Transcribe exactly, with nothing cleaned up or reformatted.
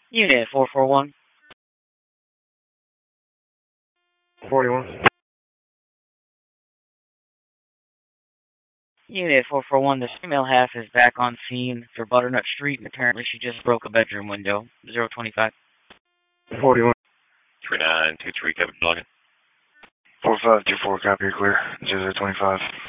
Unit four four one. forty-one. Unit four four one, the female half is back on scene for Butternut Street, and apparently she just broke a bedroom window. zero twenty-five. forty-one. three nine two three, Kevin Logan. four five two four, copy, clear. zero twenty-five.